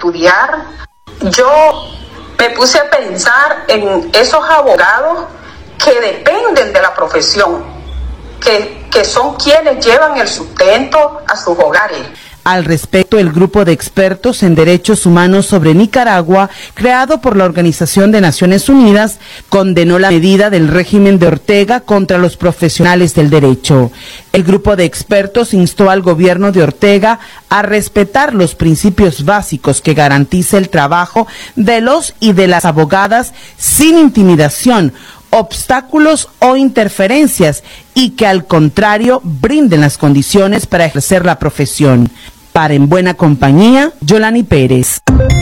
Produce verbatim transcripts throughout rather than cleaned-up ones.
estudiar, yo me puse a pensar en esos abogados que dependen de la profesión, que, que son quienes llevan el sustento a sus hogares. Al respecto, el grupo de expertos en derechos humanos sobre Nicaragua, creado por la Organización de Naciones Unidas, condenó la medida del régimen de Ortega contra los profesionales del derecho. El grupo de expertos instó al gobierno de Ortega a respetar los principios básicos que garantiza el trabajo de los y de las abogadas sin intimidación, obstáculos o interferencias, y que al contrario brinden las condiciones para ejercer la profesión. Para En Buena Compañía, Yolani Pérez.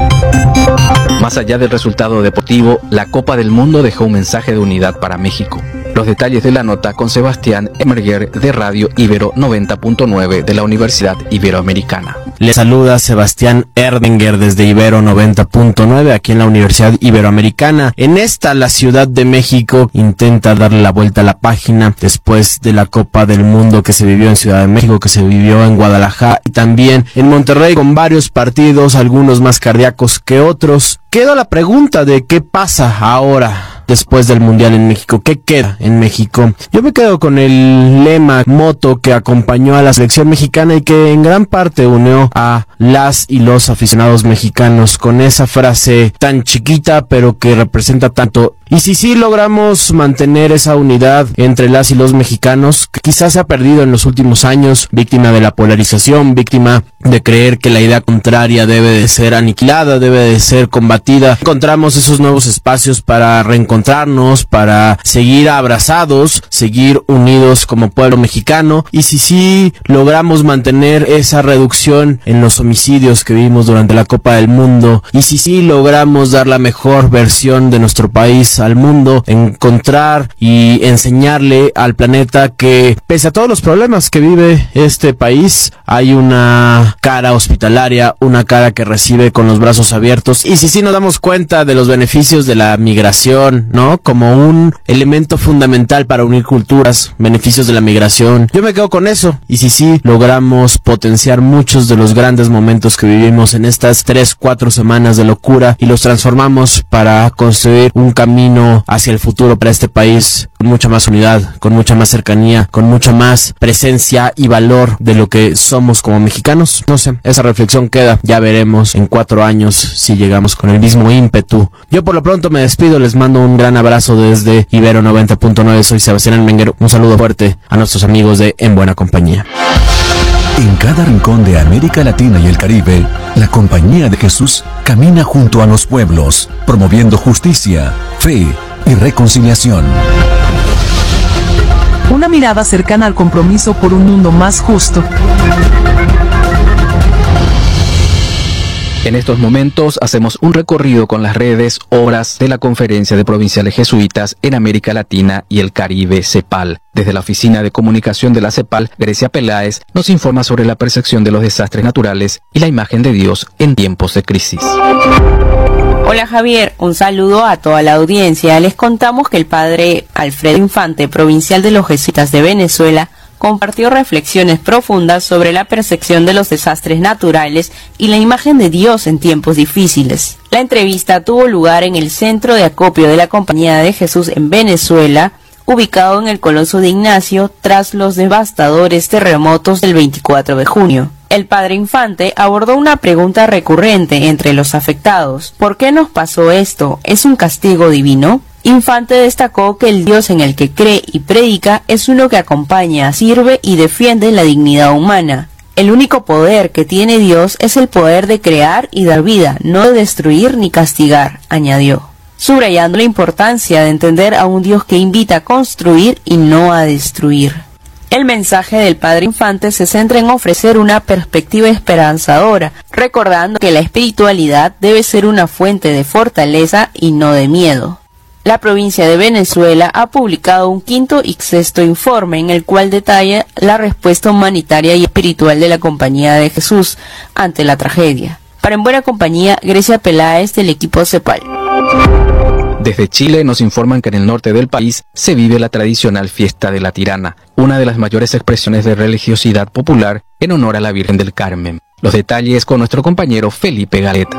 Más allá del resultado deportivo, la Copa del Mundo dejó un mensaje de unidad para México. Los detalles de la nota con Sebastián Emerger de Radio Ibero noventa punto nueve de la Universidad Iberoamericana. Le saluda Sebastián Erdinger desde Ibero noventa punto nueve aquí en la Universidad Iberoamericana. En esta, la Ciudad de México intenta darle la vuelta a la página después de la Copa del Mundo que se vivió en Ciudad de México, que se vivió en Guadalajara y también en Monterrey, con varios partidos, algunos más cardíacos que otros. Queda la pregunta de qué pasa ahora después del Mundial en México. ¿Qué queda en México? Yo me quedo con el lema, moto que acompañó a la selección mexicana y que en gran parte unió a las y los aficionados mexicanos, con esa frase tan chiquita pero que representa tanto. Y si sí logramos mantener esa unidad entre las y los mexicanos, que quizás se ha perdido en los últimos años, víctima de la polarización, víctima de creer que la idea contraria debe de ser aniquilada, debe de ser combatida, encontramos esos nuevos espacios para reencontrarnos, para seguir abrazados, seguir unidos como pueblo mexicano. Y si sí logramos mantener esa reducción en los homicidios que vimos durante la Copa del Mundo, y si sí logramos dar la mejor versión de nuestro país al mundo, encontrar y enseñarle al planeta que pese a todos los problemas que vive este país, hay una cara hospitalaria, una cara que recibe con los brazos abiertos. Y si sí nos damos cuenta de los beneficios de la migración, ¿no? Como un elemento fundamental para unir culturas, beneficios de la migración, yo me quedo con eso. Y si sí logramos potenciar muchos de los grandes momentos que vivimos en estas tres, cuatro semanas de locura y los transformamos para construir un camino hacia el futuro para este país con mucha más unidad, con mucha más cercanía, con mucha más presencia y valor de lo que somos como mexicanos. No sé, esa reflexión queda. Ya veremos en cuatro años si llegamos con el mismo ímpetu. Yo por lo pronto me despido, les mando un gran abrazo desde Ibero noventa punto nueve. Soy Sebastián Almenguero. Un saludo fuerte a nuestros amigos de En Buena Compañía. En cada rincón de América Latina y el Caribe, la Compañía de Jesús camina junto a los pueblos, promoviendo justicia, fe y reconciliación. Una mirada cercana al compromiso por un mundo más justo. En estos momentos hacemos un recorrido con las redes, obras de la Conferencia de Provinciales Jesuitas en América Latina y el Caribe, CEPAL. Desde la Oficina de Comunicación de la CEPAL, Grecia Peláez nos informa sobre la percepción de los desastres naturales y la imagen de Dios en tiempos de crisis. Hola Javier, un saludo a toda la audiencia. Les contamos que el padre Alfredo Infante, provincial de los Jesuitas de Venezuela, compartió reflexiones profundas sobre la percepción de los desastres naturales y la imagen de Dios en tiempos difíciles. La entrevista tuvo lugar en el Centro de Acopio de la Compañía de Jesús en Venezuela, ubicado en el Coloso de Ignacio, tras los devastadores terremotos del veinticuatro de junio. El padre Infante abordó una pregunta recurrente entre los afectados. ¿Por qué nos pasó esto? ¿Es un castigo divino? Infante destacó que el Dios en el que cree y predica es uno que acompaña, sirve y defiende la dignidad humana. El único poder que tiene Dios es el poder de crear y dar vida, no de destruir ni castigar, añadió, subrayando la importancia de entender a un Dios que invita a construir y no a destruir. El mensaje del padre Infante se centra en ofrecer una perspectiva esperanzadora, recordando que la espiritualidad debe ser una fuente de fortaleza y no de miedo. La provincia de Venezuela ha publicado un quinto y sexto informe en el cual detalla la respuesta humanitaria y espiritual de la Compañía de Jesús ante la tragedia. Para En Buena Compañía, Grecia Peláez del equipo CEPAL. Desde Chile nos informan que en el norte del país se vive la tradicional fiesta de la Tirana, una de las mayores expresiones de religiosidad popular en honor a la Virgen del Carmen. Los detalles con nuestro compañero Felipe Galeta.